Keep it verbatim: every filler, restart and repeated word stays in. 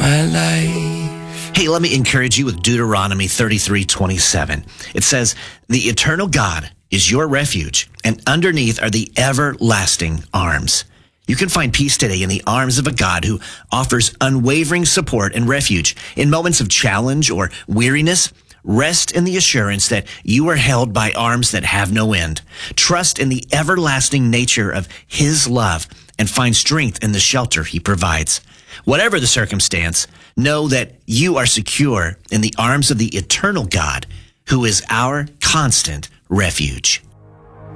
my life. Hey, let me encourage you with Deuteronomy thirty-three twenty-seven. It says, "The eternal God is your refuge, and underneath are the everlasting arms." You can find peace today in the arms of a God who offers unwavering support and refuge. In moments of challenge or weariness, rest in the assurance that you are held by arms that have no end. Trust in the everlasting nature of his love and find strength in the shelter he provides. Whatever the circumstance, know that you are secure in the arms of the eternal God, who is our constant refuge.